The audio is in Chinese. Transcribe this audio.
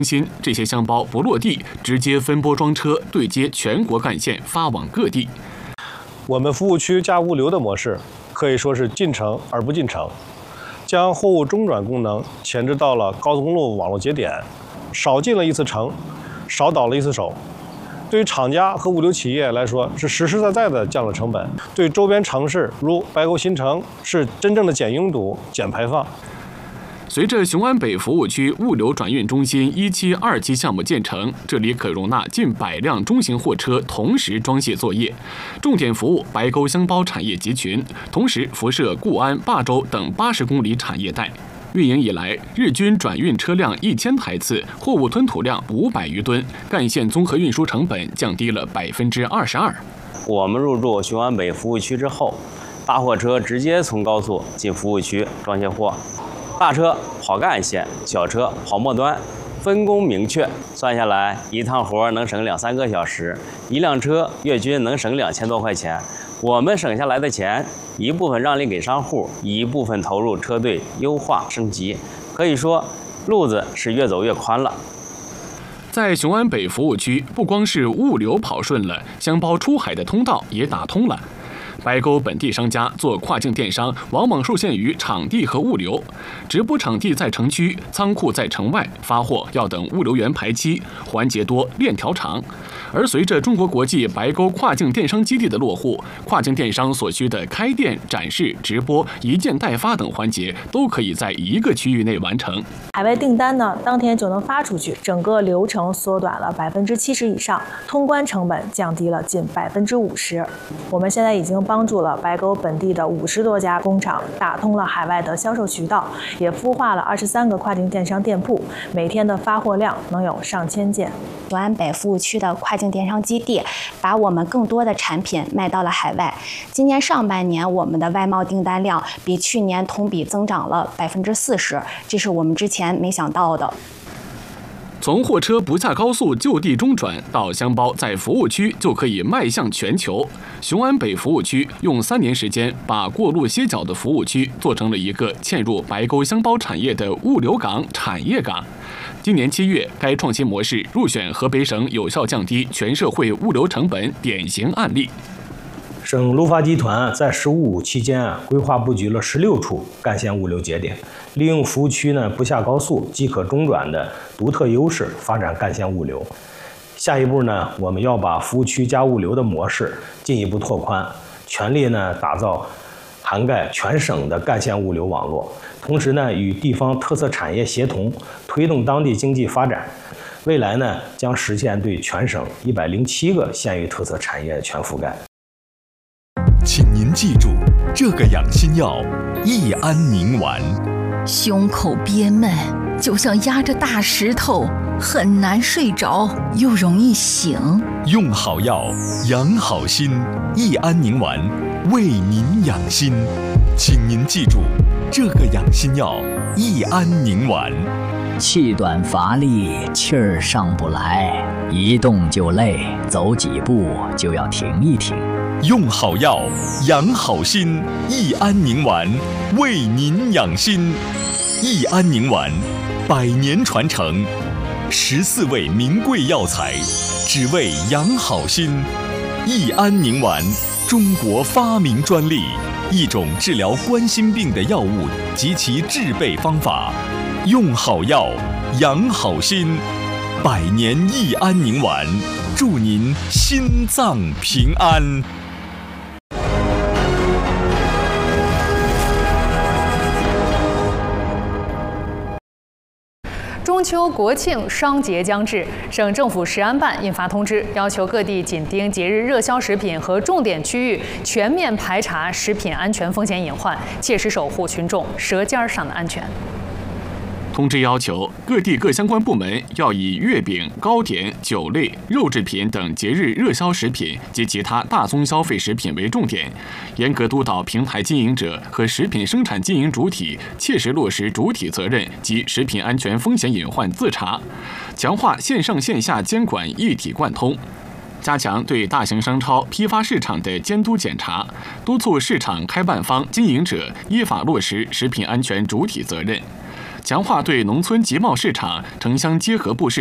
新这些箱包不落地，直接分拨装车对接全国干线，发往各地。 我们服务区加物流的模式可以说是进城而不进城，将货物中转功能前置到了高速公路网络节点，少进了一次城，少倒了一次手。对于厂家和物流企业来说，是实实在在的降了成本；对周边城市如白沟新城，是真正的减拥堵、减排放。 随着雄安北服务区物流转运中心1期、2期项目建成，这里可容纳近100辆中型货车同时装卸作业，重点服务白沟箱包产业集群，同时辐射固安、霸州等80公里产业带。运营以来，日均转运车辆1000台次，货物吞吐量500余吨，干线综合运输成本降低了22%。 我们入驻雄安北服务区之后，大货车直接从高速进服务区装卸货。大车跑干线，小车跑末端，分工明确，算下来一趟活能省2-3个小时，一辆车月均能省2000多块钱。我们省下来的钱，一部分让利给商户，一部分投入车队优化升级，可以说路子是越走越宽了。 在雄安北服务区，不光是物流跑顺了，箱包出海的通道也打通了。白沟本地商家做跨境电商，往往受限于场地和物流，直播场地在城区，仓库在城外，发货要等物流员排期，环节多，链条长。而随着中国国际白沟跨境电商基地的落户，跨境电商所需的开店、展示、直播、一件代发等环节都可以在一个区域内完成。 海外订单呢，当天就能发出去，整个流程缩短了70%以上，通关成本降低了近50%。我们现在已经帮助了白沟本地的50多家工厂打通了海外的销售渠道，也孵化了23个跨境电商店铺，每天的发货量能有上千件。 雄安北服务区的跨境电商基地，把我们更多的产品卖到了海外。今年上半年，我们的外贸订单量比去年同比增长了40%，这是我们之前没想到的。 从货车不下高速就地中转到箱包在服务区就可以迈向全球，雄安北服务区用3年时间把过路歇脚的服务区做成了一个嵌入白沟箱包产业的物流港、产业港。今年7月，该创新模式入选河北省有效降低全社会物流成本典型案例。 省路发集团在“十五五”期间规划布局了16处干线物流节点，利用服务区不下高速即可中转的独特优势，发展干线物流。下一步我们要把服务区加物流的模式进一步拓宽，全力打造涵盖全省的干线物流网络，同时与地方特色产业协同，推动当地经济发展。未来将实现对全省107个县域特色产业全覆盖。 请您记住，这个养心药益安宁丸。 胸口憋闷，就像压着大石头，很难睡着，又容易醒。 用好药，养好心，益安宁丸为您养心。请您记住，这个养心药益安宁丸。 气短乏力，气儿上不来，一动就累，走几步就要停一停。 用好药，养好心，益安宁丸为您养心。益安宁丸100年传承，14味名贵药材，只为养好心。益安宁丸，中国发明专利，一种治疗冠心病的药物及其制备方法。用好药，养好心，100年益安宁丸，祝您心脏平安。 中秋国庆双节将至，省政府食安办印发通知，要求各地紧盯节日热销食品和重点区域，全面排查食品安全风险隐患，切实守护群众舌尖上的安全。 通知要求，各地各相关部门要以月饼、糕点、酒类、肉制品等节日热销食品及其他大宗消费食品为重点，严格督导平台经营者和食品生产经营主体切实落实主体责任及食品安全风险隐患自查，强化线上线下监管一体贯通。加强对大型商超、批发市场的监督检查，督促市场开办方经营者依法落实食品安全主体责任。 强化对农村集贸市场、城乡结合部市